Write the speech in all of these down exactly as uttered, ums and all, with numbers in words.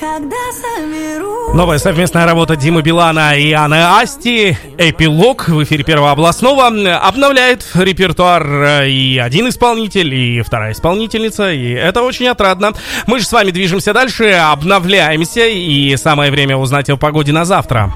Новая совместная работа Димы Билана и Анны Асти «Эпилог» в эфире Первого областного обновляет репертуар и один исполнитель, и вторая исполнительница, и это очень отрадно. Мы же с вами движемся дальше, обновляемся, и самое время узнать о погоде на завтра.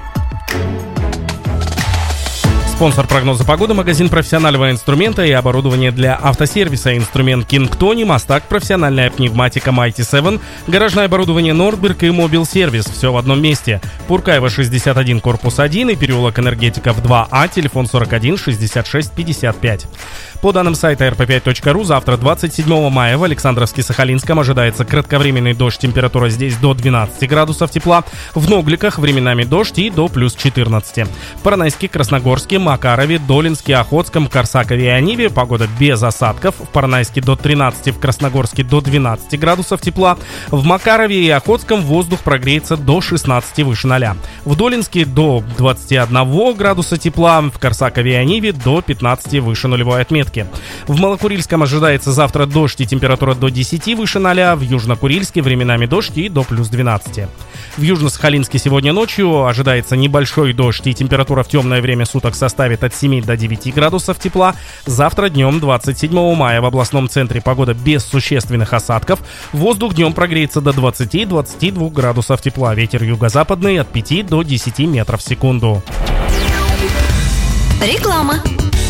Спонсор прогноза погоды — магазин профессионального инструмента и оборудования для автосервиса. Инструмент Кингтони, Мастак, профессиональная пневматика Mighty семь, гаражное оборудование Нордберг и Мобил Сервис. Все в одном месте. Пуркаева, шестьдесят один, корпус один и переулок Энергетиков два А, телефон сорок один шестьдесят шесть пятьдесят пять. По данным сайта эр пэ пять точка ру, завтра, двадцать седьмого мая, в Александровске-Сахалинском ожидается кратковременный дождь. Температура здесь до двенадцати градусов тепла. В Ногликах временами дождь и до плюс четырнадцати. В Поронайске, Красногорске, Макарове, Долинске, Охотском, Корсакове и Ониве погода без осадков. В Поронайске до тринадцати, в Красногорске до двенадцати градусов тепла. В Макарове и Охотском воздух прогреется до шестнадцати выше ноля. В Долинске до двадцати одного градуса тепла. В Корсакове и Ониве до пятнадцати выше нулевой отметки. В Малокурильском ожидается завтра дождь и температура до десяти выше ноля. В Южнокурильске временами дождь и до плюс двенадцати. В Южно-Сахалинске сегодня ночью ожидается небольшой дождь и температура в темное время суток составит от семи до девяти градусов тепла. Завтра днем, двадцать седьмого мая, в областном центре погода без существенных осадков. Воздух днем прогреется до двадцати-двадцати двух градусов тепла. Ветер юго-западный от пяти до десяти метров в секунду. Реклама.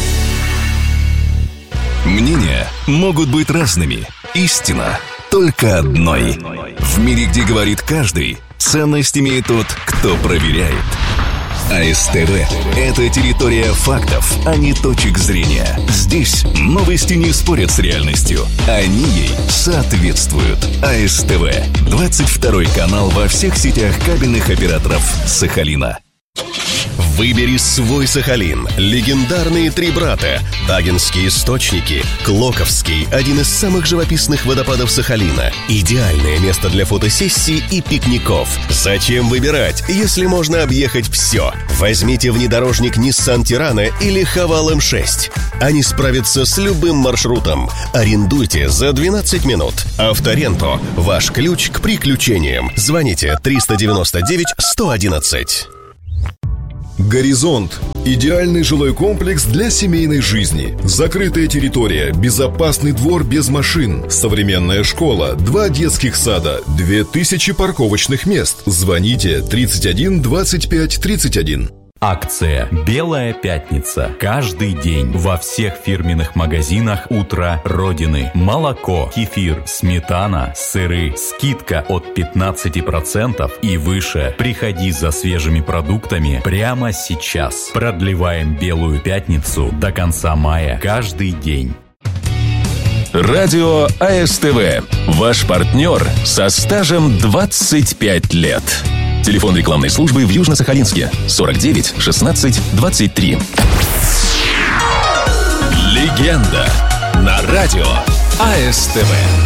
Мнения могут быть разными. Истина только одной. В мире, где говорит каждый, ценность имеет тот, кто проверяет. АСТВ – это территория фактов, а не точек зрения. Здесь новости не спорят с реальностью, они ей соответствуют. АСТВ – двадцать второй канал во всех сетях кабельных операторов Сахалина. Выбери свой Сахалин. Легендарные три брата, Тагинские источники, Клоковский, один из самых живописных водопадов Сахалина. Идеальное место для фотосессий и пикников. Зачем выбирать, если можно объехать все? Возьмите внедорожник Nissan Тирана или Хавал эм шесть. Они справятся с любым маршрутом. Арендуйте за двенадцать минут. Авторенто – ваш ключ к приключениям. Звоните триста девяносто девять сто одиннадцать. «Горизонт» – идеальный жилой комплекс для семейной жизни. Закрытая территория, безопасный двор без машин, современная школа, два детских сада, две тысячи парковочных мест. Звоните тридцать один двадцать пять тридцать один. Акция «Белая пятница». Каждый день во всех фирменных магазинах «Утро Родины». Молоко, кефир, сметана, сыры. Скидка от пятнадцати процентов и выше. Приходи за свежими продуктами прямо сейчас. Продлеваем «Белую пятницу» до конца мая. Каждый день. Радио АСТВ. Ваш партнер со стажем двадцать пять лет. Телефон рекламной службы в Южно-Сахалинске сорок девять шестнадцать двадцать три. Легенда на радио АСТВ.